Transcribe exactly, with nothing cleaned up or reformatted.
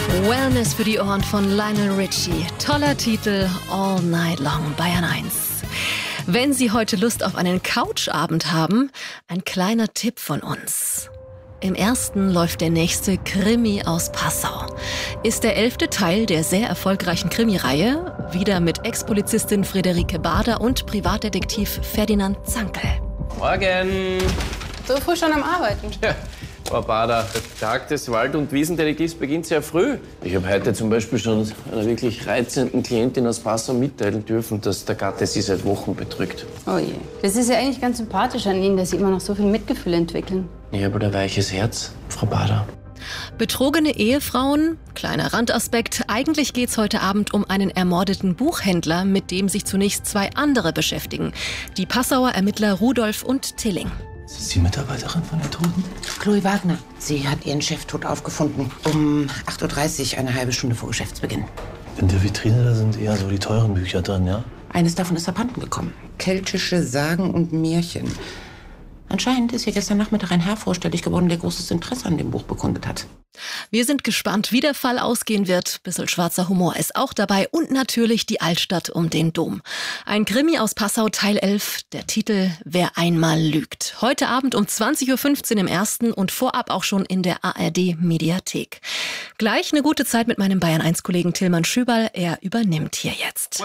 Wellness für die Ohren von Lionel Richie. Toller Titel, All Night Long, Bayern eins. Wenn Sie heute Lust auf einen Couchabend haben, ein kleiner Tipp von uns. Im ersten läuft der nächste Krimi aus Passau. Ist der elfte Teil der sehr erfolgreichen Krimireihe, wieder mit Ex-Polizistin Friederike Bader und Privatdetektiv Ferdinand Zankel. Morgen! So früh schon am Arbeiten? Ja, Frau Bader, der Tag des Wald- und Wiesendetektivs beginnt sehr früh. Ich habe heute zum Beispiel schon einer wirklich reizenden Klientin aus Passau mitteilen dürfen, dass der Gatte sie seit Wochen betrügt. Oh je. Das ist ja eigentlich ganz sympathisch an Ihnen, dass Sie immer noch so viel Mitgefühl entwickeln. Ich habe ein weiches Herz, Frau Bader. Betrogene Ehefrauen? Kleiner Randaspekt. Eigentlich geht's heute Abend um einen ermordeten Buchhändler, mit dem sich zunächst zwei andere beschäftigen. Die Passauer Ermittler Rudolf und Tilling. Sind Sie Mitarbeiterin von der Toten? Chloe Wagner. Sie hat ihren Chef tot aufgefunden. Um acht Uhr dreißig, eine halbe Stunde vor Geschäftsbeginn. In der Vitrine da sind eher so die teuren Bücher drin, ja? Eines davon ist abhanden gekommen. Keltische Sagen und Märchen. Anscheinend ist hier gestern Nachmittag ein Herr vorstellig geworden, der großes Interesse an dem Buch bekundet hat. Wir sind gespannt, wie der Fall ausgehen wird. Bissl schwarzer Humor ist auch dabei und natürlich die Altstadt um den Dom. Ein Krimi aus Passau, Teil elf, der Titel Wer einmal lügt. Heute Abend um zwanzig Uhr fünfzehn im ersten und vorab auch schon in der A R D-Mediathek. Gleich eine gute Zeit mit meinem Bayern eins Kollegen Tilman Schöberl. Er übernimmt hier jetzt.